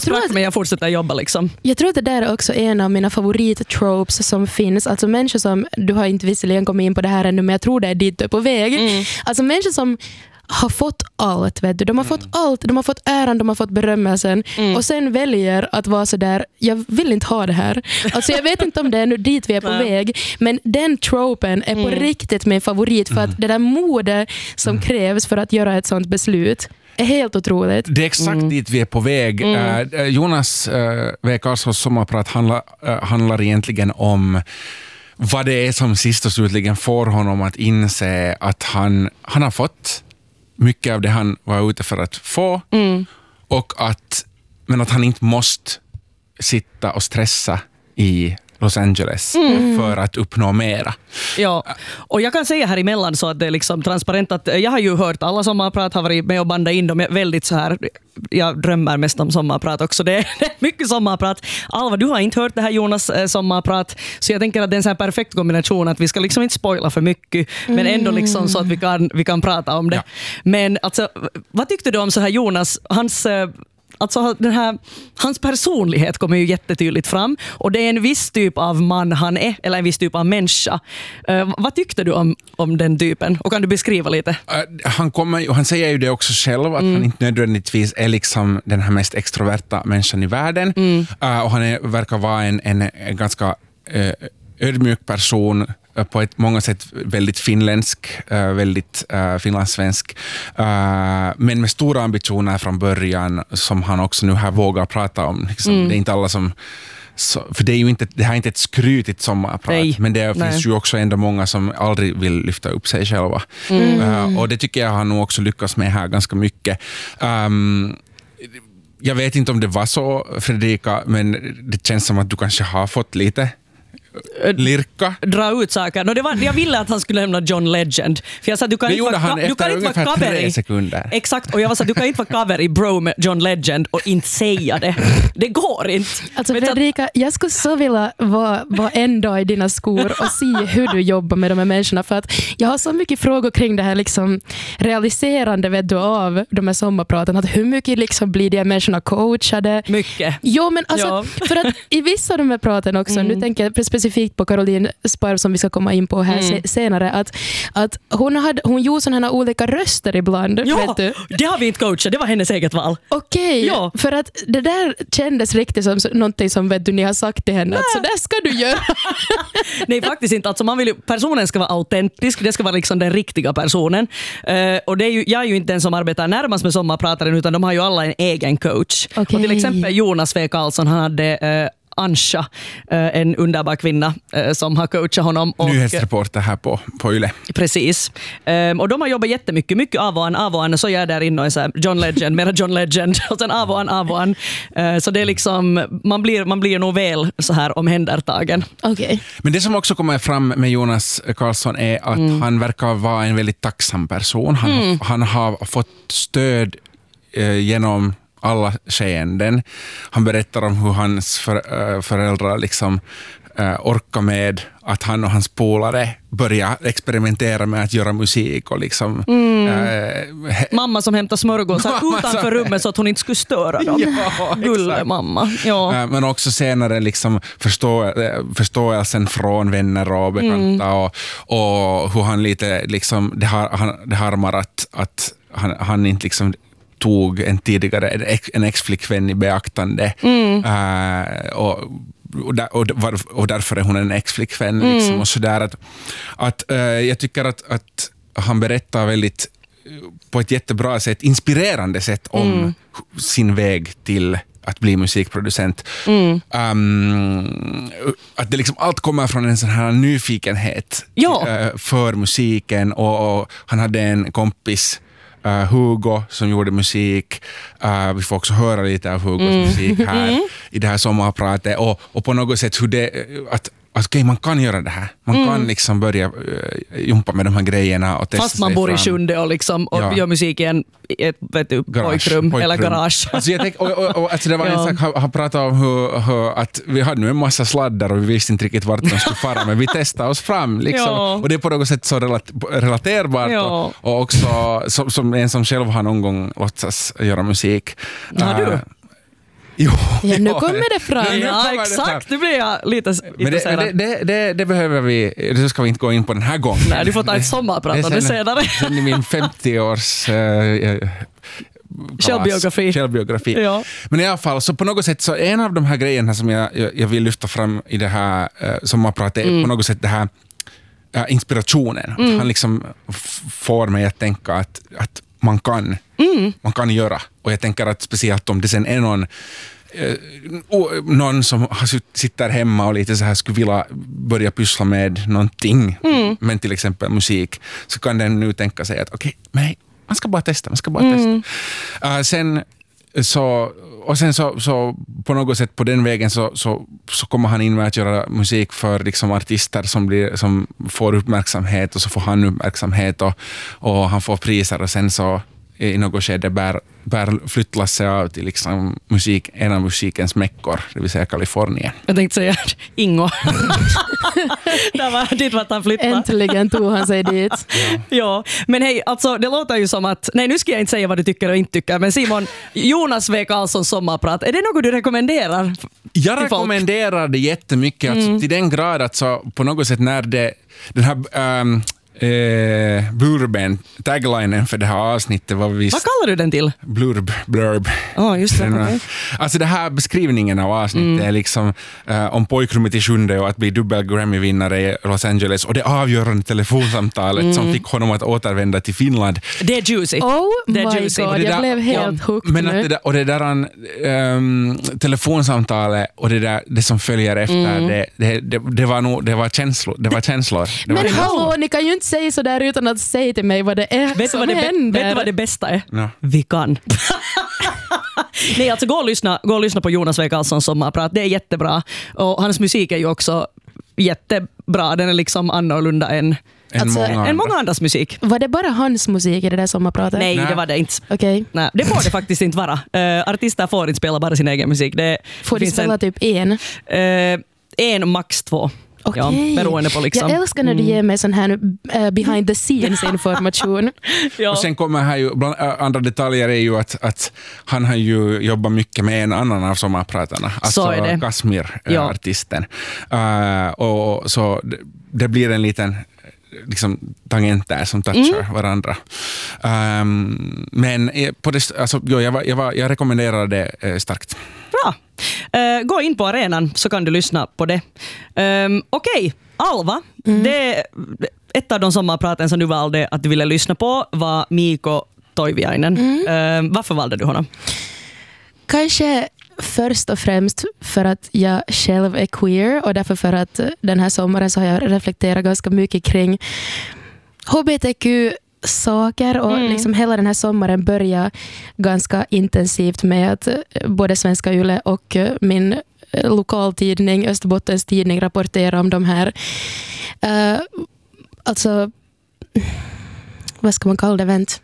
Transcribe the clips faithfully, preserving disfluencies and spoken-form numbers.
tror att, men jag fortsätter jobba liksom. Jag tror att det där är också en av mina favorittropes som finns. Alltså människor som, du har inte visserligen kommit in på det här ännu, men jag tror det är dit du är på väg. Mm. Alltså människor som har fått allt, vet du. De har mm. fått allt, de har fått äran, de har fått berömmelsen mm. och sen väljer att vara så där, jag vill inte ha det här. Alltså jag vet inte om det är nu dit vi är på väg, men den tropen är mm. på riktigt min favorit, för att det där mode som mm. krävs för att göra ett sånt beslut är helt otroligt. Det är exakt mm. dit vi är på väg. Mm. Uh, Jonas uh, W. Karlssons sommarprat handlar, uh, handlar egentligen om vad det är som sist och slutligen får honom att inse att han, han har fått mycket av det han var ute för att få mm. och att, men att han inte måste sitta och stressa i Los Angeles mm. för att uppnå mera. Ja, och jag kan säga här emellan så att det är liksom transparent att jag har ju hört alla sommarprat, har varit med och bandat in dem väldigt så här, jag drömmer mest om sommarprat också, det är mycket sommarprat. Alva, du har inte hört det här Jonas eh, sommarprat, så jag tänker att det är en så här perfekt kombination att vi ska liksom inte spoila för mycket, mm. men ändå liksom så att vi kan, vi kan prata om det. Ja. Men alltså, vad tyckte du om så här Jonas, hans eh, Alltså den här, hans personlighet kommer ju jättetydligt fram, och det är en viss typ av man han är, eller en viss typ av människa. Uh, vad tyckte du om, om den typen? Och kan du beskriva lite? Uh, han, kommer, han säger ju det också själv, att mm. han inte nödvändigtvis är liksom den här mest extroverta människan i världen. Mm. Uh, och han är, verkar vara en, en, en ganska uh, ödmjuk person, på ett många sätt väldigt finländsk, väldigt uh, finlandssvensk, uh, men med stora ambitioner från början som han också nu här vågar prata om. Liksom. Mm. Det är inte alla som, så, för det är ju inte, det här är inte ett skrytigt sommarprat, Nej. men det Nej. finns ju också ändå många som aldrig vill lyfta upp sig själva. Mm. Uh, och det tycker jag han nog också lyckas med här ganska mycket. Um, jag vet inte om det var så, Fredrika, men det känns som att du kanske har fått lite lirka. Dra ut saker. No, det var, jag ville att han skulle lämna John Legend. För jag sa, du kan det inte gjorde vara, han du kan efter inte ungefär tre sekunder. Exakt, och jag var så, du kan inte vara cover i Bro med John Legend och inte säga det. Det går inte. Alltså Fredrika, jag skulle så vilja vara, vara en dag i dina skor och se hur du jobbar med de här människorna, för att jag har så mycket frågor kring det här liksom realiserande, vet du, av de här sommarpraten, att hur mycket liksom blir de här människorna coachade? Mycket. Jo, men alltså, ja. för att i vissa av de här praten också, mm. nu tänker jag specifikt på Caroline Sparv som vi ska komma in på här mm. senare, att, att hon, hade, hon gjorde sådana här olika röster ibland. Ja, vet du? Det har vi inte coachat, det var hennes eget val. Okej, okay, ja. för att det där kändes riktigt som någonting som, vet du, ni har sagt till henne, Nä. att så där ska du göra. Nej, faktiskt inte. Alltså, man vill ju, personen ska vara autentisk, det ska vara liksom den riktiga personen. Uh, och det är ju, jag är ju inte den som arbetar närmast med sommarprataren, utan de har ju alla en egen coach. Okay. Och till exempel Jonas W. Karlsson, han hade uh, Ansha, en underbar kvinna som har coachat honom. Och, nyhetsreporter här på, på Yle. Precis. Och de har jobbat jättemycket, mycket av och an, av och an, så jag är där inne och är så här, John Legend, mera John Legend, och sen av och an, av och an. Så det är liksom, man blir, man blir nog väl så här omhändertagen. Okay. Men det som också kommer fram med Jonas Karlsson är att mm. han verkar vara en väldigt tacksam person. Han, mm. han har fått stöd eh, genom alla skeenden. Han berättar om hur hans för, äh, föräldrar liksom äh, orkar med att han och hans polare börjar experimentera med att göra musik och liksom mm. äh, mamma som hämtar smörgåsar utanför rummet så att hon inte skulle störa dem. Ja, gulle mamma. Ja. Äh, men också senare liksom förstå, äh, förståelsen från vänner och bekanta mm. och, och hur han lite liksom det har, han, det harmar att, att han, han inte liksom tog en tidigare en ex-flickvän i beaktande mm. uh, och, och, där, och, och därför är hon en ex-flickvän mm. liksom, och sådär att, att uh, jag tycker att, att han berättar väldigt på ett jättebra sätt, inspirerande sätt om mm. sin väg till att bli musikproducent. Mm. Um, att det liksom allt kommer från en sån här nyfikenhet ja. uh, för musiken och, och han hade en kompis Uh, Hugo som gjorde musik. Uh, vi får också höra lite av Hugos mm. musik här mm. i det här sommarpratet. Och, och på något sätt hur det, att alltså, okay, man kan göra det här. Man mm. kan liksom börja uh, jumpa med de här grejerna och testa fast man bor i Sjunde och, liksom, och ja. gör musik i en, ett vet du, garage, pojkrum, pojkrum eller garage. Alltså, jag tänk, och, och, och, alltså, det var ja. en sak, han pratade om hur, hur, att vi hade nu en massa sladdar och vi visste inte riktigt vart de skulle fara, men vi testade oss fram. Liksom. Ja. Och det är på något sätt så relat- relaterbart ja. och, och också som, som en som själv har någon gång låtsas göra musik. Har du? Uh, Jo, Ja, nu jo. kommer det fram. Nu- nu Ja, kommer det fram. exakt. Nu blir jag lite Men det, intresserad. det, det, det, det behöver vi, det ska vi inte gå in på den här gången. Nej, du får ta ett sommarprat om det senare. Sen i min femtio-års uh, Självbiografi. Självbiografi. Ja. Men i alla fall, så på något sätt, så en av de här grejerna som jag, jag, jag vill lyfta fram i det här uh, sommarpratet är Mm. på något sätt det här uh, inspirationen. Att han liksom f- får mig att tänka att, att man kan, Mm. man kan göra. Och jag tänker att speciellt om det sen är någon eh, o- någon som har sitt- sitter hemma och lite så här skulle vilja börja pyssla med någonting, Mm. men till exempel musik, så kan den nu tänka sig att okej, okay, man ska bara testa, man ska bara Mm. testa. Uh, sen så, och sen så, så på något sätt på den vägen så, så, så kommer han in med att göra musik för liksom artister som, blir, som får uppmärksamhet, och så får han uppmärksamhet och, och han får priser, och sen så i något skede bär, bär flyttlasset av till liksom musik, en av musikens mäckor, det vill säga Kalifornien. Jag tänkte säga Ingo. Det var dit vart han flyttade. Äntligen tog han sig dit. Ja, men hej, alltså det låter ju som att, nej nu ska jag inte säga vad du tycker och inte tycker, men Simon, Jonas W. Karlssons sommarprat, är det något du rekommenderar? Jag till folk? rekommenderar det jättemycket, alltså, Mm. till den grad att så på något sätt när det, den här um, eh, blurben, taglinen för det här avsnittet var visst Vad kallar du den till? blurb, blurb. Ja, oh, just det. Den, Okay. uh, Alltså det här beskrivningen av avsnittet Mm. är liksom uh, om pojkrummet i sjunde och att bli dubbel Grammy-vinnare i Los Angeles, och det avgörande telefonsamtalet Mm. som fick honom att återvända till Finland. Det är juicy. Oh Det är my juicy. god, Och det jag där- blev helt ja, hooked Men att nu. det där, och det där um, telefonsamtalet och det, där, det som följer efter, Mm. det, det, det, det var nog, det var känslor. Det var känslor. Det var Men känslor. hallå, ni kan ju inte säga så där utan att säga till mig vad det är Vet du, som vad det, be- händer. vet du vad det bästa är? Ja. Vi kan. Nej, alltså gå och, lyssna, gå och lyssna på Jonas W. Karlssons sommarprat. Det är jättebra. Och hans musik är ju också jättebra. Den är liksom annorlunda än, En Alltså, många än andra. många andras musik. Var det bara hans musik i det där sommarpratet? Nej, Nej. det var det inte. Okej. Nej, det får det faktiskt inte vara. Uh, artister får inte spela bara sin egen musik. Det Får du finns spela en, typ en? uh, en, max två. Okej. Ja, beroende på liksom. Jag älskar när du ger mig sån här uh, behind the scenes information. Ja. Och sen kommer här ju, bland äh, andra detaljer är ju att, att han har ju jobbat mycket med en annan av sommarpratarna, alltså Så är det. Kasmir, äh, Ja. artisten. Uh, och så det, det blir en liten liksom, tangenter som touchar Mm. varandra. Um, men eh, på det, alltså, jo, jag, var, jag, var, jag rekommenderar det eh, starkt. Bra. Uh, gå in på arenan så kan du lyssna på det. Um, Okej, okay. Alva. Det, ett av de sommarpraten som du valde att du ville lyssna på var Mikko Toiviainen. Um, varför valde du honom? Kanske först och främst för att jag själv är queer och därför för att den här sommaren så har jag reflekterat ganska mycket kring H B T Q-saker och Mm. liksom hela den här sommaren börjar ganska intensivt med att både Svenska Yle och min lokaltidning, Österbottens tidning, rapporterar om de här uh, alltså vad ska man kalla det, vänt?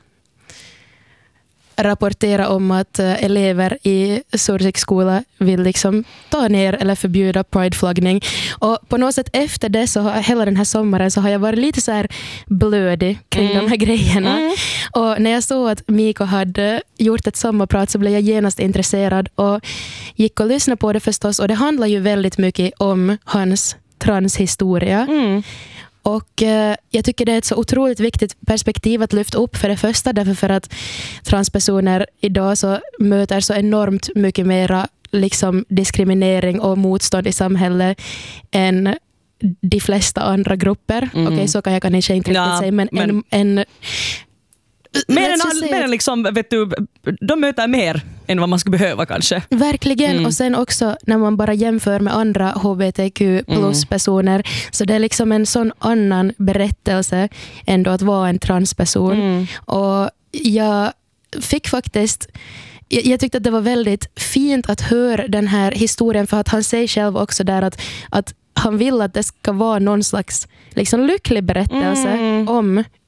rapportera om att uh, elever i Sursiks skola vill liksom ta ner eller förbjuda prideflaggning. Och på något sätt efter det så har hela den här sommaren så har jag varit lite så här blödig kring Mm. de här grejerna. Mm. Och när jag såg att Mikko hade gjort ett sommarprat så blev jag genast intresserad och gick och lyssnade på det förstås. Och det handlar ju väldigt mycket om hans transhistoria. Mm. Och eh, jag tycker det är ett så otroligt viktigt perspektiv att lyfta upp, för det första därför för att transpersoner idag så möter så enormt mycket mera liksom diskriminering och motstånd i samhället än de flesta andra grupper. Mm. Okej, så kan jag kanske inte riktigt Ja, säga, men, men- en, en Mer let's än, just all- say mer it. än liksom, vet du, de möter mer än vad man skulle behöva kanske. Verkligen, Mm. och sen också när man bara jämför med andra H B T Q plus personer, så det är liksom en sån annan berättelse ändå att vara en transperson. Mm. Och jag fick faktiskt jag, jag tyckte att det var väldigt fint att höra den här historien, för att han säger själv också där att, att han vill att det ska vara någon slags liksom lycklig berättelse Mm. om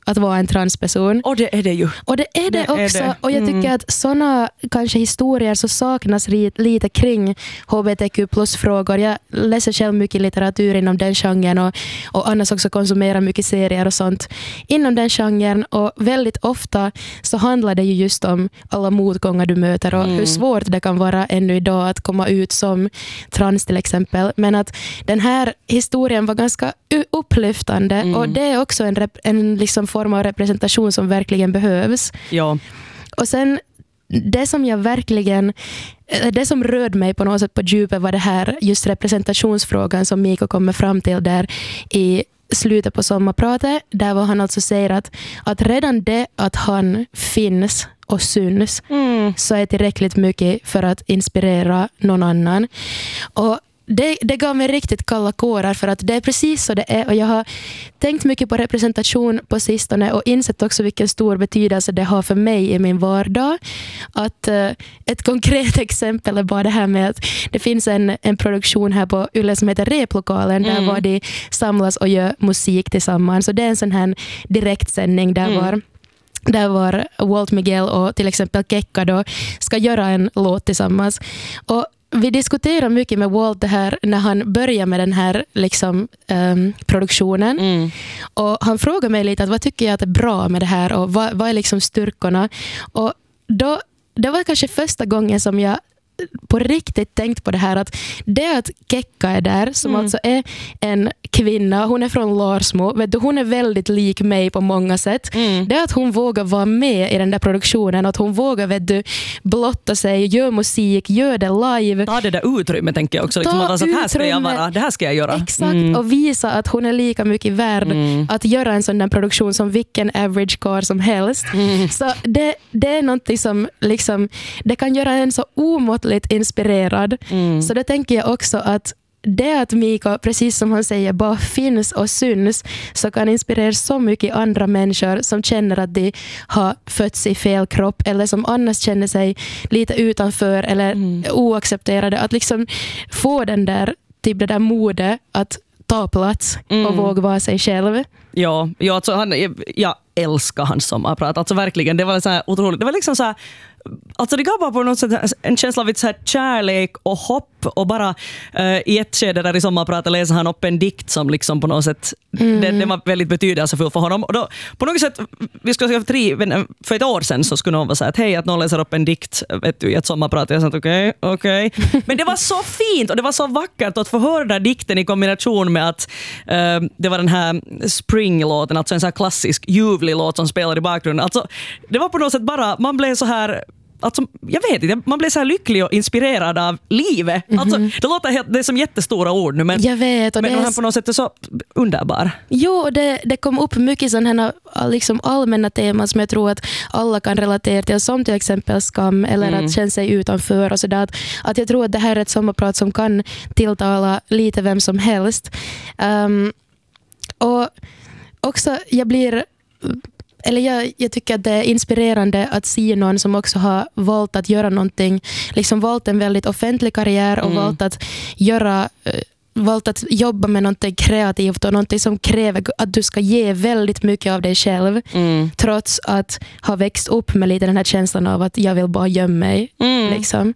att vara en transperson. Och det är det ju. Och det är det, det också. Är det. Och jag tycker mm. att såna kanske historier så saknas lite kring H B T Q plus-frågor. Jag läser själv mycket litteratur inom den genren och, och annars också konsumerar mycket serier och sånt inom den genren. Och väldigt ofta så handlar det ju just om alla motgångar du möter och mm. hur svårt det kan vara ännu idag att komma ut som trans till exempel. Men att den här historien var ganska upplyftande mm. och det är också en, rep- en liksom form av representation som verkligen behövs. Ja. Och sen det som jag verkligen det som rörde mig på något sätt på djupet var det här just representationsfrågan som Miko kommer fram till där i slutet på sommarpratet, där var han alltså säger att, att redan det att han finns och syns mm. så är tillräckligt mycket för att inspirera någon annan. Och Det, det gav mig riktigt kalla kårar för att det är precis så det är och jag har tänkt mycket på representation på sistone och insett också vilken stor betydelse det har för mig i min vardag. Att uh, ett konkret exempel är bara det här med att det finns en, en produktion här på Yle som heter Replokalen mm. där var de samlas och gör musik tillsammans. Så det är en sån här direktsändning där mm. var där var Walt Miguel och till exempel Kekka då ska göra en låt tillsammans. Och vi diskuterar mycket med Walt det här när han börjar med den här liksom, um, produktionen. Mm. Och han frågar mig lite att vad tycker jag att är bra med det här och vad, vad är liksom styrkorna. Och då, det var kanske första gången som jag på riktigt tänkt på det här att det att Kekka är där som mm. alltså är en kvinna, hon är från Larsmo, vet du, hon är väldigt lik mig på många sätt. Mm. Det att hon vågar vara med i den där produktionen, att hon vågar vet du, blotta sig, gör musik, gör det live. Ta det där utrymme tänker jag också. Liksom, att utrymme, här ska jag vara, det här ska jag göra. Exakt, mm. och visa att hon är lika mycket värd mm. att göra en sån där produktion som vilken average car som helst. Mm. Så det, det är någonting som liksom, det kan göra en så omåttligt inspirerad. Mm. Så det tänker jag också att det att Mika, precis som han säger, bara finns och syns så kan inspirera så mycket andra människor som känner att de har fötts i fel kropp eller som annars känner sig lite utanför eller mm. oaccepterade. Att liksom få den där, typ det där modet att ta plats mm. och våga vara sig själv. Ja, ja alltså han, jag älskar hans sommarprat. Alltså verkligen, det var så här otroligt. Det var liksom så här, alltså det gav bara på något sätt en känsla av ett så här kärlek och hopp och bara uh, i ett skede där i sommarpratet läser han upp en dikt som liksom på något sätt mm. det, det var väldigt betydelsefull för honom och då på något sätt vi skulle säga för, tre, för ett år sedan så skulle någon vara så här att hej att någon läser upp en dikt vet du, i ett sommarprat och jag sa okej, okay, okej okay. Men det var så fint och det var så vackert att få höra den dikten i kombination med att uh, det var den här Spring-låten, alltså en så här klassisk ljuvlig låt som spelar i bakgrunden. Alltså det var på något sätt bara, man blev så här alltså, jag vet inte, man blir så här lycklig och inspirerad av livet. Mm-hmm. Alltså, det låter helt, det är som jättestora ord nu, men, jag vet, och men det han på något sätt är så underbar. Jo, det, det kom upp mycket sådana här liksom allmänna teman som jag tror att alla kan relatera till, som till exempel skam eller mm. att känna sig utanför och sådär. Att, att jag tror att det här är ett sommarprat som kan tilltala lite vem som helst. Um, och också, jag blir Eller jag, jag tycker att det är inspirerande att se någon som också har valt att göra någonting, liksom valt en väldigt offentlig karriär och mm. valt att göra, valt att jobba med någonting kreativt och någonting som kräver att du ska ge väldigt mycket av dig själv mm. trots att ha växt upp med lite den här känslan av att jag vill bara gömma mig. Mm. Liksom.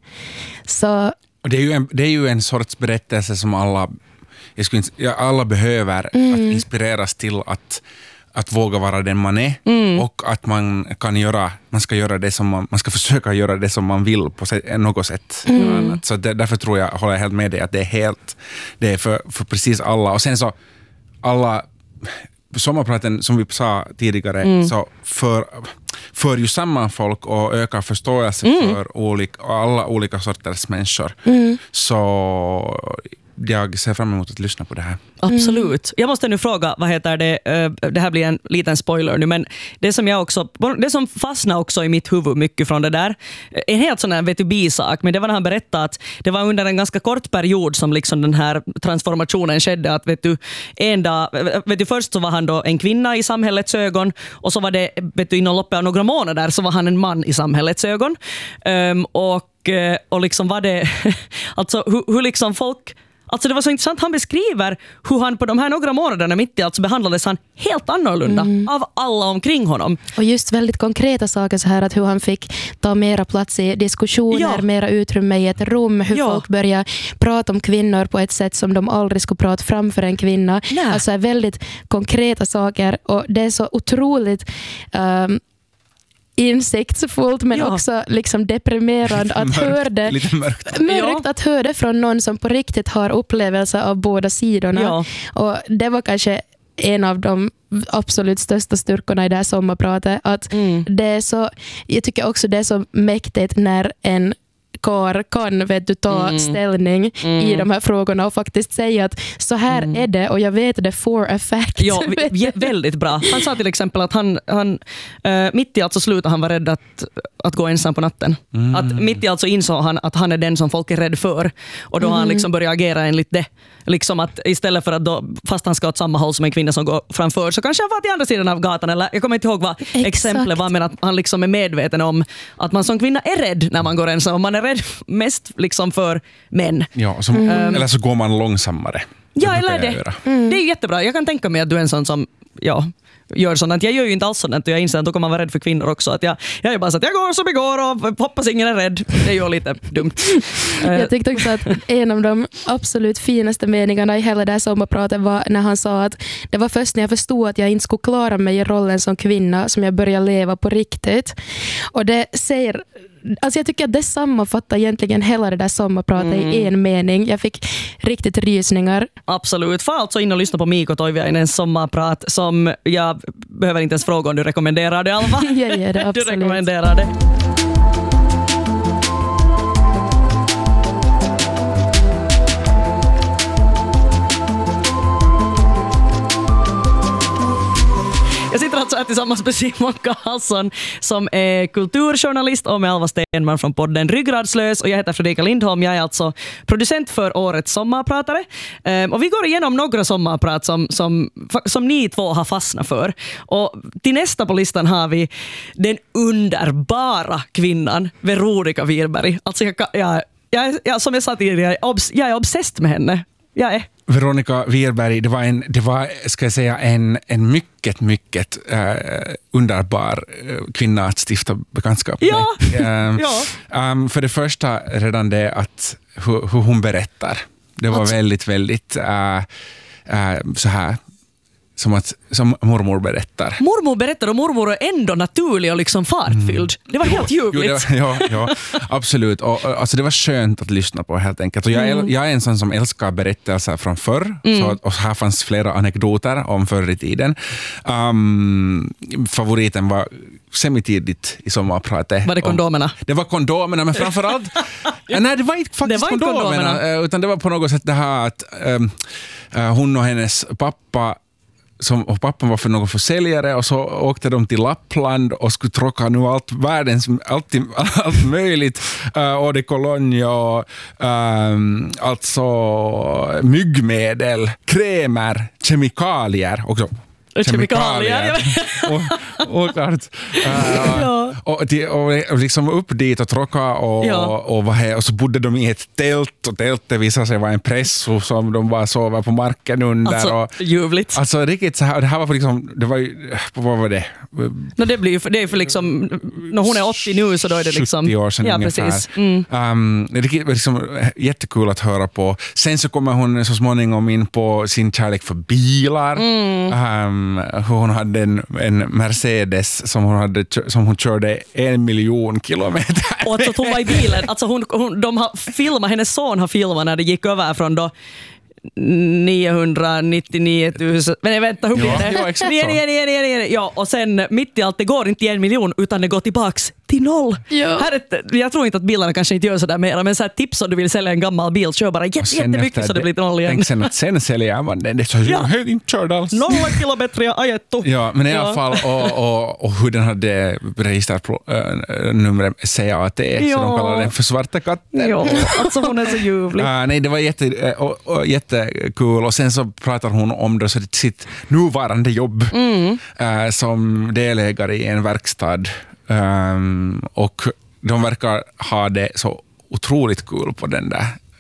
Så, och det, är ju en, det är ju en sorts berättelse som alla, jag skulle, alla behöver mm. att inspireras till att att våga vara den man är mm. och att man kan göra, man ska göra det som man, man ska försöka göra det som man vill på något sätt. Mm. Så det, därför tror jag, håller jag helt med dig att det är helt, det är för, för precis alla. Och sen så alla sommarpraten som vi sa tidigare mm. så för, för ju samman folk och ökar förståelse mm. för olika, alla olika sorters människor. Mm. Så jag ser fram emot att lyssna på det här. Absolut. Jag måste nu fråga, vad heter det? Det här blir en liten spoiler nu, men det som jag också, det som fastnar också i mitt huvud mycket från det där, en helt sån här vet du, bisak, men det var när han berättade att det var under en ganska kort period som liksom den här transformationen skedde, att vet du, en dag, vet du, först så var han då en kvinna i samhällets ögon och så var det, vet du, inom loppet av några månader så var han en man i samhällets ögon. Um, och, och liksom var det, alltså hur, hur liksom folk Alltså det var så intressant, han beskriver hur han på de här några månaderna mitt i allt så behandlades han helt annorlunda mm. av alla omkring honom. Och just väldigt konkreta saker så här att hur han fick ta mera plats i diskussioner, ja. mera utrymme i ett rum, hur ja. folk börjar prata om kvinnor på ett sätt som de aldrig skulle prata framför en kvinna. Nej. Alltså väldigt konkreta saker och det är så otroligt um, insiktsfullt men ja. också liksom deprimerande att höra det lite mörkt. mörkt att höra det från någon som på riktigt har upplevelser av båda sidorna. Ja. Och det var kanske en av de absolut största styrkorna i det här sommarpratet att mm. det är så, jag tycker också det är så mäktigt när en kar kan vet du, ta mm. ställning mm. i de här frågorna och faktiskt säga att så här mm. är det och jag vet det for a fact. Ja, v- väldigt bra. Han sa till exempel att han, han äh, mitt i allt så slutade han vara rädd att, att gå ensam på natten. Mm. Att mitt i allt så insåg han att han är den som folk är rädd för och då mm. har han liksom börjat agera enligt det. Liksom att istället för att då, fast han ska åt samma håll som en kvinna som går framför så kanske han var till andra sidan av gatan eller jag kommer inte ihåg vad Exakt. exemplet var men att han liksom är medveten om att man som kvinna är rädd när man går ensam och man är rädd mest liksom för män. Ja, som, mm. eller så går man långsammare. Ja, eller det. Mm. Det är jättebra. Jag kan tänka mig att du är en sån som ja, gör sånt. Jag gör ju inte alls sånt. Jag inser att då kan man vara rädd för kvinnor också. Att jag, jag är bara så att jag går som igår och hoppas ingen är rädd. Det är ju lite dumt. Jag tyckte också att en av de absolut finaste meningarna i hela det här sommarpratet var när han sa att det var först när jag förstod att jag inte skulle klara mig i rollen som kvinna som jag började leva på riktigt. Och det säger alltså jag tycker att det sammanfattar egentligen hela det där sommarpratet mm. i en mening. Jag fick riktigt rysningar. Absolut. Få alltså in och lyssna på Mikko Toiviainens sommarprat som jag behöver inte ens fråga om du rekommenderar det, Alva. Jag gör det, absolut. Du rekommenderar det. Jag sitter alltså här tillsammans med Simon Karlsson som är kulturjournalist och med Alva Stenman från podden Ryggradslös och jag heter Fredrika Lindholm. Jag är alltså producent för årets sommarpratare um, och vi går igenom några sommarprat som, som, som ni två har fastnat för. Och till nästa på listan har vi den underbara kvinnan Veronica Wirberg. Alltså jag, jag, jag, jag, som jag sa tidigare, jag är obsessed med henne. Jag är. Veronica Wirberg, det var en, det var, ska jag säga, en, en mycket, mycket uh, underbar uh, kvinna att stifta bekantskap med. Ja. Uh, ja. Um, för det första redan det att hur, hur hon berättar. Det var alltså väldigt, väldigt uh, uh, så här som att som mormor berättar. Mormor berättar och mormor är ändå naturlig och liksom fartfylld. Mm. Det var helt ljuvligt. Jo, ja, ja, absolut. Och, alltså det var skönt att lyssna på helt enkelt. Och jag, mm. jag är en sån som älskar berättelser från förr. Mm. Så, och här fanns flera anekdoter om förr i tiden. Um, favoriten var semitidigt i sommarpratet. Var det kondomerna? Det var kondomerna, men framförallt nej, det var inte faktiskt det var kondomerna, kondomerna. Utan det var på något sätt det här att um, uh, hon och hennes pappa som, och pappan var för någon försäljare och så åkte de till Lappland och skulle tråka nu allt världens, allt, allt möjligt, uh, eau de cologne och um, alltså myggmedel, krämer, kemikalier också. Kemikalier. och, och, klart. Uh, ja. och, de, och liksom upp dit och tråka och, ja. och, och, och, och så bodde de i ett tält och tältet visade sig vara en presso som de bara sover på marken under. Alltså, och, ljuvligt. Alltså riktigt så här, det här var för liksom, det var ju, vad var det? No, det blir ju, det är för liksom, när hon är åttio nu så då är det liksom sjuttio år sedan ja, ungefär. Precis. Mm. Um, det är liksom jättekul att höra på. Sen så kommer hon så småningom in på sin kärlek för bilar. Mm. Um, hon hade en, en Mercedes som hon, hade, som hon körde en miljon kilometer. Och alltså, hon var i bilen. Alltså hon, hon, de har filmat, hennes son har filmat när det gick över från då niohundranittionio tusen. Men vänta, hur blir ja, det? Ja, exakt nej, nej, nej, nej, nej. Ja, och sen mitt i allt, det går inte i en miljon utan det går tillbaks till noll. Ja. Här är, jag tror inte att bilarna kanske inte gör sådär mer, men så här tips om du vill sälja en gammal bil, kör bara jätte, jättemycket så det blir till noll igen. Tänk sen att sen säljer man den. Det är så ja. hög inte körd alls. Nolla kilometer jag ajettu. Ja, men i alla fall och, och, och hur den hade registrernumret C A T ja. Så de kallar den för svarta katten. Ja, alltså hon är så ljuvlig. Uh, nej, det var jätte, och, och, jättekul och sen så pratar hon om det, så sitt nuvarande jobb mm. uh, som delägare i en verkstad. Um, och de verkar ha det så otroligt kul på den där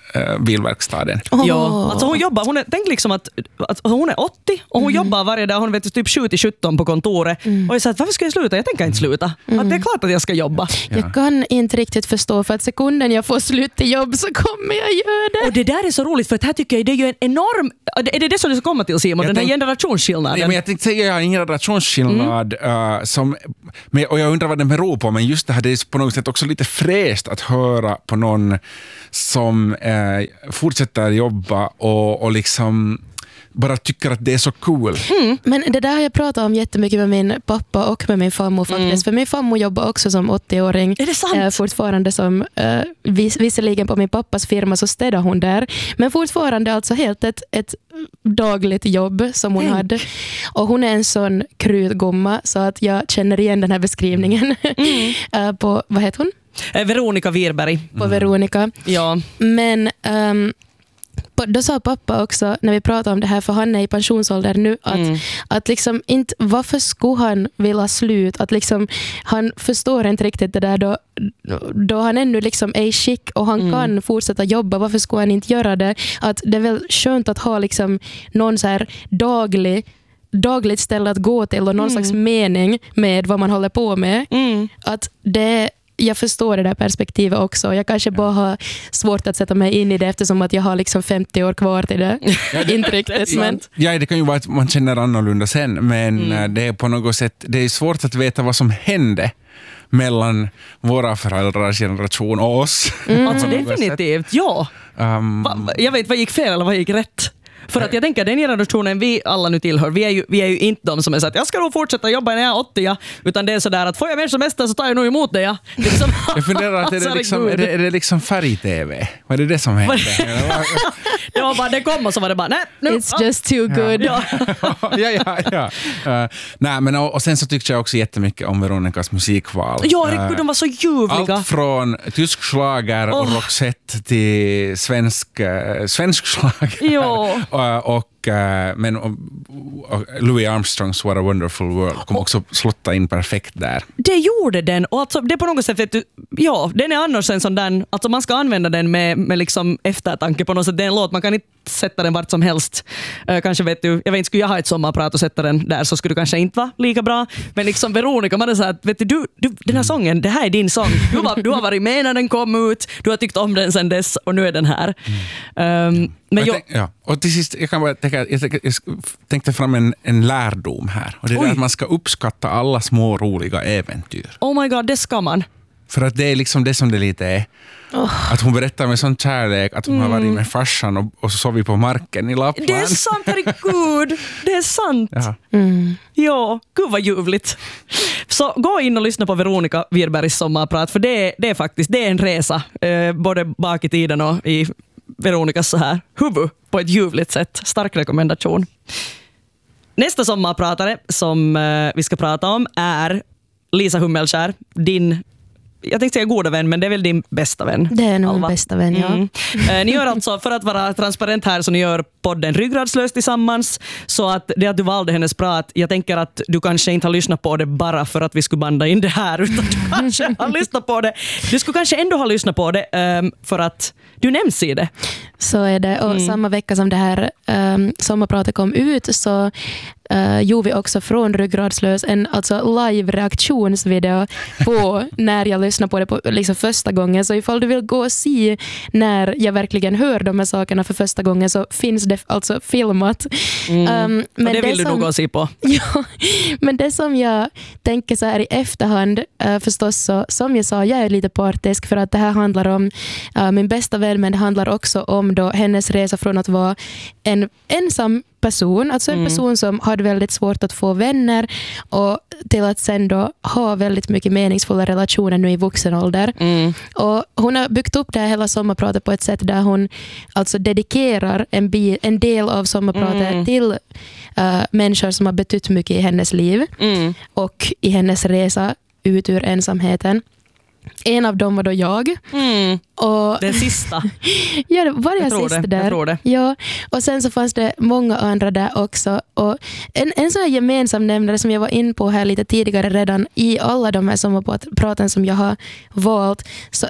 äh, bilverkstaden. Oh. Ja, alltså hon jobbar, hon är, tänk liksom att, att hon är åttio och hon mm. jobbar varje dag, hon vet typ sju till sjutton på kontoret mm. och jag sa att varför ska jag sluta? Jag tänker inte sluta. Mm. Att det är klart att jag ska jobba. Ja. Jag kan inte riktigt förstå, för att sekunden jag får slut till jobb så kommer jag göra det. Och det där är så roligt, för att här tycker jag det är ju en enorm, är det det som du ska komma till, Simon, jag den tänk, här generationsskillnaden? Ja, men jag tänkte säga jag har ingen generationsskillnad mm. uh, som, men, och jag undrar vad den beror på, men just det här det är på något sätt också lite fräscht att höra på någon som uh, fortsätter jobba och, och liksom bara tycker att det är så cool. Mm. Men det där har jag pratat om jättemycket med min pappa och med min farmor faktiskt. Mm. För min farmor jobbar också som åttio-åring. Är det sant? Äh, fortfarande som, äh, vis, visserligen på min pappas firma så städar hon där. Men fortfarande alltså helt ett, ett dagligt jobb som hon mm. hade. Och hon är en sån krutgumma så att jag känner igen den här beskrivningen. Mm. äh, på, vad heter hon? Eh, Veronica Wirberg. På mm. Veronica. Ja. Men... Um, då sa pappa också, när vi pratade om det här, för han är i pensionsålder nu, att, mm. att liksom inte, varför skulle han vilja slut? Att liksom, han förstår inte riktigt det där då, då han ännu liksom är i skick och han mm. kan fortsätta jobba. Varför skulle han inte göra det? Att det är väl skönt att ha liksom någon så här daglig dagligt ställe att gå till och någon mm. slags mening med vad man håller på med. Mm. Att det jag förstår det där perspektivet också. Jag kanske bara har svårt att sätta mig in i det eftersom att jag har liksom femtio år kvar till det. Ja, det inte riktigt. Men... Ja, det kan ju vara att man känner annorlunda sen, men mm. det är på något sätt det är svårt att veta vad som hände mellan våra föräldrars generation och oss. Mm. Alltså definitivt, ja. Um, Va, jag vet vad gick fel eller vad gick rätt. För att jag tänker, den generationen vi alla nu tillhör, vi är ju, vi är ju inte de som är så att jag ska nog fortsätta jobba när jag är åttio, utan det är sådär att får jag mer semester så tar jag nog emot det. Ja. Liksom, jag funderar att är det, liksom, är, det, är det liksom färg-tv? Vad är det det som händer? Det var bara, det kom och så var det bara, nej. Nu, It's ah. just too good. Ja, ja, ja. ja. Uh, nej, men och, och sen så tyckte jag också jättemycket om Veronicas musikval. Ja, uh, de var så ljuvliga. Allt från tysk schlager och oh. Roxette till svensk, uh, svensk schlager. Ja. Och, och, men, och, och Louis Armstrongs What a Wonderful World kom också slotta in perfekt där. Det gjorde den. Och alltså, det är på något sätt, vet du, ja, den är annars en sån där, alltså man ska använda den med, med liksom eftertanke på något sätt. Det är en låt, man kan inte sätta den vart som helst. Uh, kanske vet du, jag vet inte, skulle jag ha ett sommarprat och sätta den där så skulle det kanske inte vara lika bra. Men liksom Veronica, man är så här, vet du, du, du den här sången, det här är din sång. Du, var, du har varit med när den kom ut, du har tyckt om den sedan dess och nu är den här. Um, men jag, tänk, ja. Och till sist, jag kan bara tänka, jag tänkte, jag tänkte fram en, en lärdom här. Och det är att man ska uppskatta alla små roliga äventyr. Oh my god, det ska man. För att det är liksom det som det lite är. Oh. Att hon berättar med sån kärlek att hon mm. har varit med farsan och, och så sov vi på marken i Lappland. Det är sant, herregud. Det är sant. Ja, mm. ja gud vad ljuvligt. Så gå in och lyssna på Veronica Wirbergs sommarprat, för det är, det är faktiskt det är en resa. Eh, både bak i tiden och i Veronicas så här huvud på ett ljuvligt sätt. Stark rekommendation. Nästa sommarpratare som eh, vi ska prata om är Lisa Hummelskär, din, jag tänkte säga goda vän, men det är väl din bästa vän. Det är nog min bästa vän, ja. Mm. Eh, ni gör alltså, för att vara transparent här, så ni gör podden Ryggradslös tillsammans. Så att det att du valde hennes prat, jag tänker att du kanske inte har lyssnat på det bara för att vi skulle banda in det här, utan du kanske har lyssnat på det. Du skulle kanske ändå ha lyssnat på det um, för att du nämns i det. Så är det. Och mm. samma vecka som det här um, sommarpratet kom ut så uh, gjorde vi också från Ryggradslös en alltså live-reaktionsvideo på när jag lyssnade på det på, liksom första gången. Så ifall du vill gå och se när jag verkligen hör de här sakerna för första gången så finns det alltså filmat. Mm. Um, men och det vill det du som, nog gå och se på. Ja, men det som jag tänker så här i efterhand uh, förstås så, som jag sa, jag är lite partisk för att det här handlar om uh, min bästa vän, men det handlar också om då hennes resa från att vara en ensam person, alltså en mm. person som hade väldigt svårt att få vänner och till att sen då ha väldigt mycket meningsfulla relationer nu i vuxen ålder. Mm. Och hon har byggt upp det här hela sommarpratet på ett sätt där hon alltså dedikerar en, bi- en del av sommarpratet mm. till uh, människor som har betytt mycket i hennes liv mm. och i hennes resa ut ur ensamheten. En av dem var då jag. Mm. Och den sista. Ja, var jag, jag sist det. där? Jag tror det. Ja, och sen så fanns det många andra där också. Och en, en sån här gemensam nämnare som jag var in på här lite tidigare redan i alla de här sommarpraten som jag har valt, så är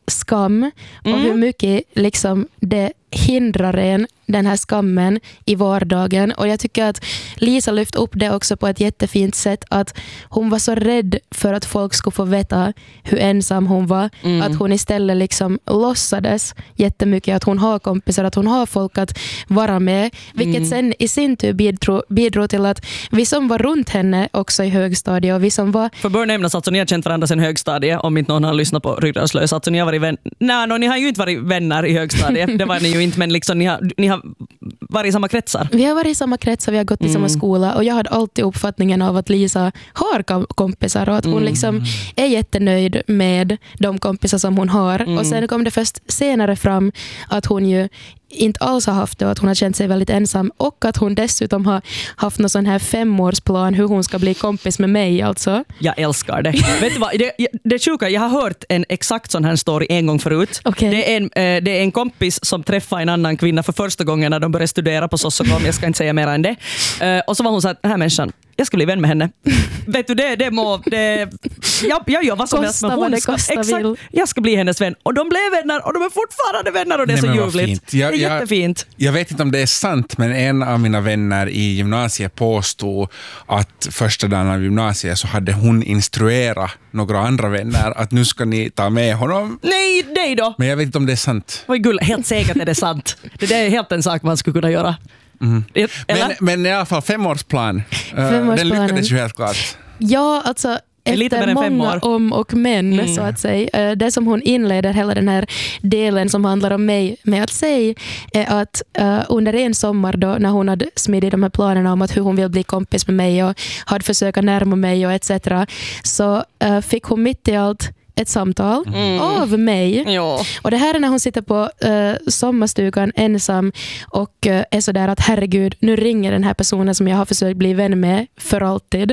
skam och mm. hur mycket liksom det hindrar en, den här skammen i vardagen. Och jag tycker att Lisa lyft upp det också på ett jättefint sätt, att hon var så rädd för att folk skulle få veta hur ensam hon var. Mm. Att hon istället liksom låtsades jättemycket att hon har kompisar, att hon har folk att vara med. Vilket mm. sen i sin tur bidrog, bidrog till att vi som var runt henne också i högstadiet och vi som var... För bör nämnas, alltså ni har känt varandra sedan högstadiet, om inte någon har lyssnat på Ryggradslös. Alltså ni har varit vän... Nej, no, ni har ju inte varit vänner i högstadiet. Det var ni ju inte, men liksom ni har, ni har varit i samma kretsar. Vi har varit i samma kretsar, vi har gått i mm. samma skola och jag hade alltid uppfattningen av att Lisa har kompisar och att hon mm. liksom är jättenöjd med de kompisar som hon har. Mm. Och sen kom det först senare fram att hon ju inte alls har haft det och att hon har känt sig väldigt ensam och att hon dessutom har haft någon sån här femårsplan hur hon ska bli kompis med mig alltså. Jag älskar det. Vet du vad, det, det är sjuka, jag har hört en exakt sån här story en gång förut. Okay. Det, är en, det är en kompis som träffar en annan kvinna för första gången när de började studera på Sossokom, jag ska inte säga mer än det. Och så var hon så här, den här människan, jag ska bli vän med henne. Vet du, det, det må... Det, jag, jag gör vad som helst med hon. Ska, exakt, jag ska bli hennes vän. Och de blev vänner och de är fortfarande vänner och det är Nej, så ljuvligt. Jag, det är jag, jättefint. Jag vet inte om det är sant, men en av mina vänner i gymnasiet påstod att första dagen av gymnasiet så hade hon instruerat några andra vänner att nu ska ni ta med honom. Nej, nej då. Men jag vet inte om det är sant. Oj, gull, helt säkert är det sant. Det är helt en sak man skulle kunna göra. Mm. Men, men i alla fall femårsplan. Uh, den lyckades ju helt klart. Ja, alltså efter många om och men mm. så att säga. Uh, det som hon inleder hela den här delen som handlar om mig med att säga är att uh, under en sommar då när hon hade smidit de här planerna om att hur hon vill bli kompis med mig och hade försökt närma mig och et cetera så uh, fick hon mitt i allt ett samtal mm. av mig. Ja. Och det här är när hon sitter på uh, sommarstugan ensam och uh, är sådär att herregud, nu ringer den här personen som jag har försökt bli vän med för alltid.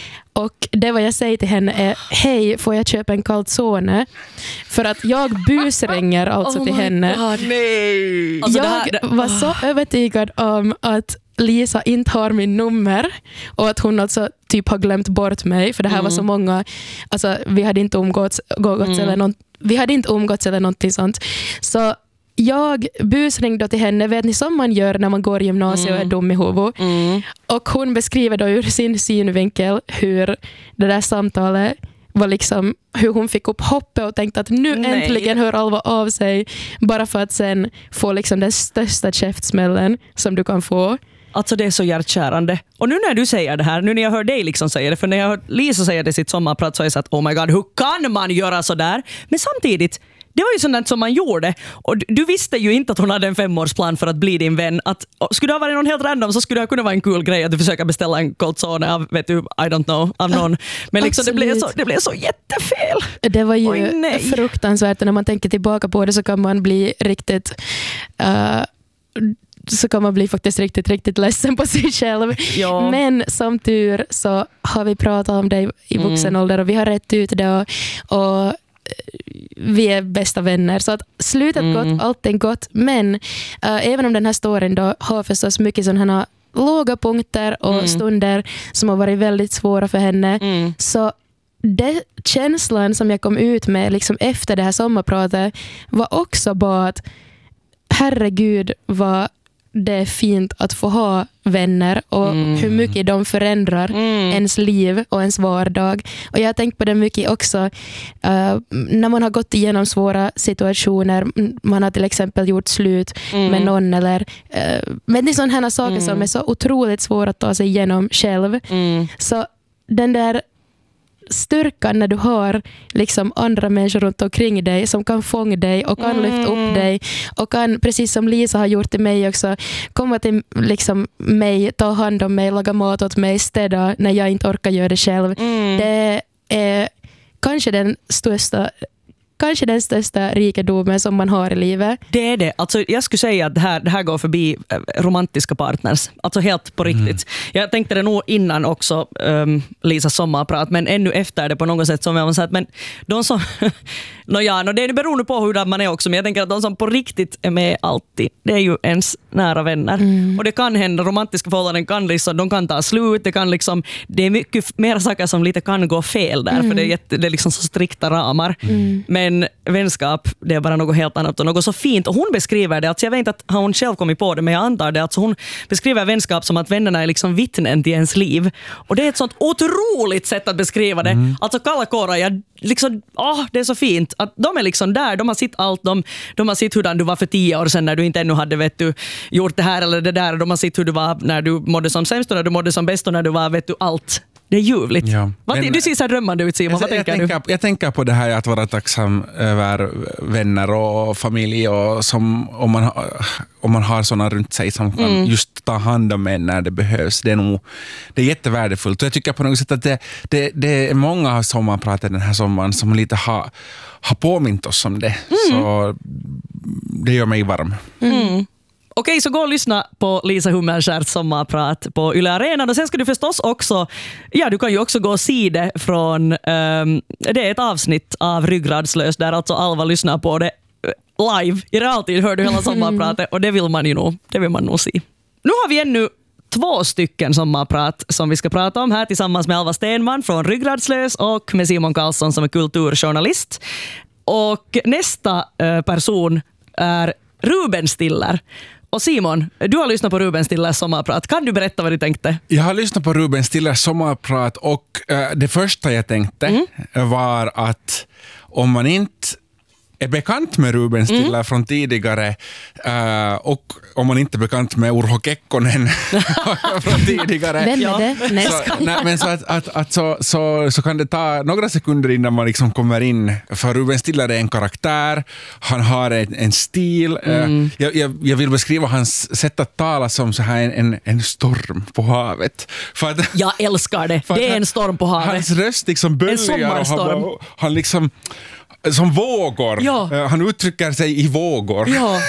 Och det vad jag säger till henne är, hej, får jag köpa en calzone? För att jag busringer alltså oh till henne. Nej. Alltså jag här, var så övertygad om att Lisa inte har min nummer och att hon alltså typ har glömt bort mig för det här mm. var så många, alltså vi hade inte umgåtts, umgåtts mm. eller någon, vi hade inte umgåtts eller någonting sånt. Så jag busringde till henne, vet ni som man gör när man går i gymnasiet mm. och är dum i huvudet. Mm. Och hon beskriver då ur sin synvinkel hur det där samtalet var liksom, hur hon fick upp hoppet och tänkte att nu Nej. äntligen hör Alva av sig, bara för att sen få liksom den största käftsmällen som du kan få. Alltså det är så hjärtkärande. Och nu när du säger det här, nu när jag hör dig liksom säga det, för när jag hör Lisa säga det i sitt sommarprat så är det så att oh my god, hur kan man göra så där? Men samtidigt, det var ju sånt som man gjorde. Och du visste ju inte att hon hade en femårsplan för att bli din vän. Att, skulle det ha varit någon helt random så skulle det kunna vara en kul grej att du försöker beställa en calzone av, vet du, I don't know, av någon. Men liksom det, blev så, det blev så jättefel. Det var ju Oj, fruktansvärt. Och när man tänker tillbaka på det så kan man bli riktigt... Uh, så kan man bli faktiskt riktigt, riktigt ledsen på sig själv. Ja. Men som tur så har vi pratat om det i vuxen mm. ålder och vi har rätt ut det och, och vi är bästa vänner. Så att slutet mm. gott, allt är gott. Men uh, även om den här storyn då har förstås mycket sådana här låga punkter och mm. stunder som har varit väldigt svåra för henne mm. så det känslan som jag kom ut med liksom efter det här sommarpratet var också bara att herregud vad det är fint att få ha vänner och mm. hur mycket de förändrar mm. ens liv och ens vardag. Och jag har tänkt på det mycket också uh, när man har gått igenom svåra situationer, man har till exempel gjort slut mm. med någon eller uh, men det är sådana här saker mm. som är så otroligt svåra att ta sig igenom själv. Mm. Så den där styrkan när du har liksom andra människor runt omkring dig som kan fånga dig och kan mm. lyfta upp dig och kan, precis som Lisa har gjort till mig också, komma till liksom mig, ta hand om mig, laga mat åt mig, städa när jag inte orkar göra det själv. Mm. Det är kanske den största Kanske den största rikedomen som man har i livet. Det är det. Alltså, jag skulle säga att det här, det här går förbi romantiska partners. Alltså helt på riktigt. Mm. Jag tänkte det nog innan också um, Lisas sommarprat, men ännu efter det på något sätt som jag har sagt. Men de som, No ja, no det är beroende på hur man är också, men jag tänker att de som på riktigt är med alltid, det är ju ens nära vänner. Mm. Och det kan hända, romantiska förhållanden kan liksom, de kan ta slut, det kan liksom, det är mycket mer saker som lite kan gå fel där, mm. för det är, jätte, det är liksom så strikta ramar. Mm. Men vänskap, det är bara något helt annat och något så fint. Och hon beskriver det, alltså jag vet inte att hon själv kommit på det, men jag antar det, alltså hon beskriver vänskap som att vännerna är liksom vittnen till ens liv. Och det är ett sånt otroligt sätt att beskriva det. Mm. Alltså kalla kårar, jag liksom, åh, det är så fint att de är liksom där, de har sett allt, de, de har sett hur du var för tio år sedan när du inte ännu hade vet du, gjort det här eller det där, de har sett hur du var när du mådde som sämst och när du mådde som bäst och när du var vet du allt. Det är ljuvligt. Ja. Vad, men, du ser så här drömmande ut, Simon. Vad jag, tänker jag, tänker, du? jag tänker på det här att vara tacksam över vänner och familj och som, om, man, om man har sådana runt sig som kan mm. just ta hand om en när det behövs. Det är, nog, det är jättevärdefullt. Och jag tycker på något sätt att det, det, det är många sommarpratar den här sommaren som lite har, har påmint oss om det. Mm. Så det gör mig varm. Mm. Okej, så gå och lyssna på Lisa Hummelskärts sommarprat på Yle Arenan. Och sen ska du förstås också, ja du kan ju också gå och se det från, um, det är ett avsnitt av Ryggradslös där alltså Alva lyssnar på det live. I realtid hör du hela sommarpratet och det vill man ju nog, det vill man nog se. Nu har vi ännu två stycken sommarprat som vi ska prata om här tillsammans med Alva Stenman från Ryggradslös och med Simon Karlsson som är kulturjournalist. Och nästa uh, person är Ruben Stiller. Och Simon, du har lyssnat på Ruben Stillers sommarprat. Kan du berätta vad du tänkte? Jag har lyssnat på Ruben Stillers sommarprat och uh, det första jag tänkte mm. var att om man inte är bekant med Ruben Stiller mm. från tidigare uh, och om man inte är bekant med Urho Kekkonen från tidigare. Vem är det? Så, nej, men så, att, att, att så, så, så kan det ta några sekunder innan man liksom kommer in. För Ruben Stiller är en karaktär, han har en, en stil. Mm. Uh, jag, jag, jag vill beskriva hans sätt att tala som så här en, en, en storm på havet. För att, jag älskar det. Det är en storm på havet. Hans röst liksom böljar och han, han liksom som vågor. Ja. Han uttrycker sig i vågor. Ja.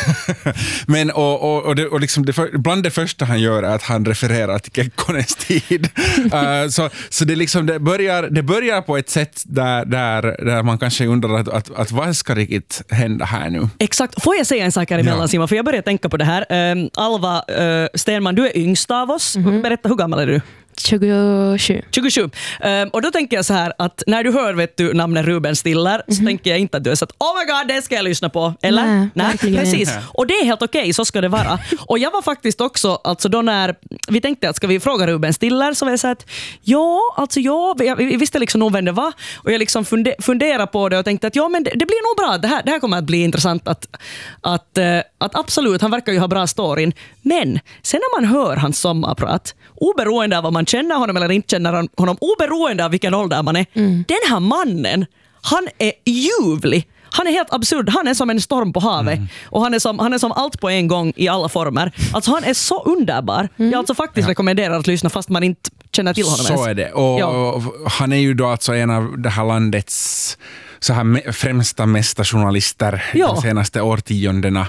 Men och, och, och, det, och liksom det för, bland det första han gör är att han refererar till Kekkonens tid. uh, så så det, liksom, det, börjar, det börjar på ett sätt där, där, där man kanske undrar att, att, att vad ska riktigt hända här nu? Exakt. Får jag säga en sak här emellan, ja. Simon? För jag börjar tänka på det här. Um, Alva uh, Stenman, du är yngst av oss. Mm-hmm. Berätta, hur gammal är du? tjugosju. tjugosju. Um, och då tänker jag så här att när du hör vet du, namnet Ruben Stiller mm-hmm. så tänker jag inte att du är så att oh my god, det ska jag lyssna på. Eller? Nej, Nej precis. Och det är helt okej, okay, så ska det vara. Och jag var faktiskt också, alltså då när vi tänkte att ska vi fråga Ruben Stiller så var jag så att ja, alltså ja, jag visste liksom nog vem det var och jag liksom funde, funderade på det och tänkte att ja, men det, det blir nog bra. Det här, det här kommer att bli intressant att, att, att, att absolut, han verkar ju ha bra storyn. Men sen när man hör hans sommarprat, oberoende av vad man känner honom eller inte känner honom, oberoende av vilken ålder man är, mm. den här mannen, han är ljuvlig. Han är helt absurd. Han är som en storm på havet. Mm. Och han är, som, han är som allt på en gång i alla former. Alltså han är så underbar. Mm. Jag alltså faktiskt ja. rekommenderar att lyssna fast man inte känner till honom så ens. är det. Och ja. han är ju då alltså en av det här landets så här främsta mästarjournalister ja. de senaste årtiondena.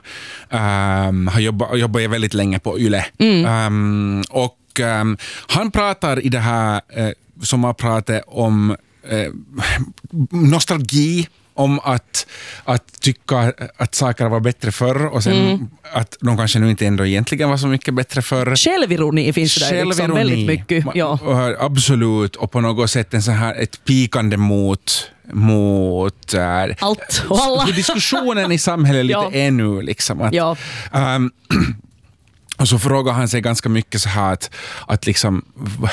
Um, har jobbat, jobbat väldigt länge på Yle. Mm. Um, och um, han pratar i det här uh, som har pratat om uh, nostalgi, om att, att tycka att saker var bättre förr och sen mm. att de kanske nu inte ändå egentligen var så mycket bättre förr. Självironi finns det där liksom väldigt mycket. Ja. Absolut, och på något sätt en så här, ett pikande mot mot äh, allt och alla. Diskussionen i samhället lite ja. ännu liksom. Att, ja. um, och så frågar han sig ganska mycket så här att, att liksom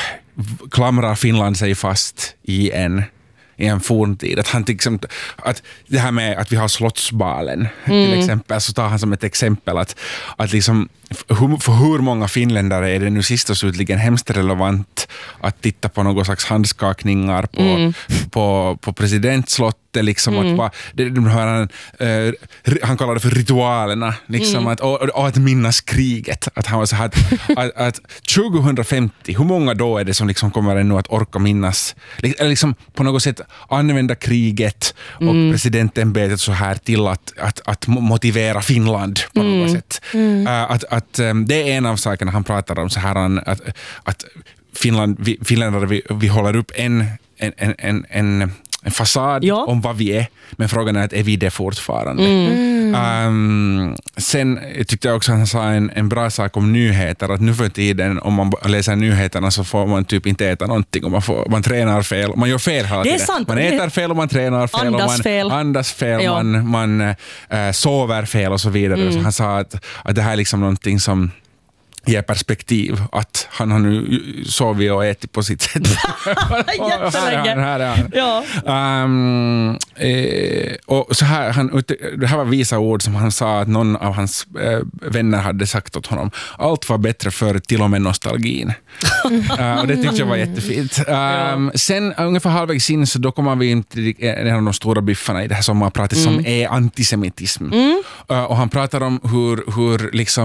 klamrar Finland sig fast i en i en forntid. Att han liksom, att det här med att vi har Slottsbalen mm. till exempel, så tar han som ett exempel att, att liksom, för, för hur många finländare är det nu sist och slutligen hemskt relevant att titta på någon slags handskakningar på, mm. på, på presidentslottet liksom mm. att bara, det, de hör han, uh, han kallar det för ritualerna liksom mm. att, och, och att minnas kriget, att han var så här att, att, att tjugohundrafemtio, hur många då är det som liksom kommer ännu att orka minnas eller liksom på något sätt använda kriget och mm. presidentämbetet så här till att, att, att motivera Finland på något mm. sätt. Mm. Uh, att, att um, det är en av sakerna han pratar om så här att, att Finland, vi, finländare vi, vi håller upp en en, en, en en fasad Ja. om vad vi är. Men frågan är att är vi det fortfarande? Mm. Um, sen tyckte jag också att han sa en, en bra sak om nyheter. Att nu för tiden om man läser nyheterna så får man typ inte äta någonting. Och man, får, man tränar fel. Man gör fel hela Det är tiden. sant. Man äter fel och man tränar fel. Andas och man fel. andas fel. Ja. Man, man äh, sover fel och så vidare. Mm. Så han sa att, att det här är liksom någonting som ger perspektiv att han har nu sovit och ätit på sitt sätt. Jättelänge. här, här, här. Ja. Um, eh, och så här, han, det här var visa ord som han sa att någon av hans eh, vänner hade sagt åt honom. Allt var bättre för till och med nostalgin. uh, och det tyckte jag var jättefint. Um, ja. Sen ungefär halvvägs in så då kommer vi in till en av de stora biffarna i det här sommarpratet mm. som är antisemitism. Mm. Uh, och han pratar om hur, hur liksom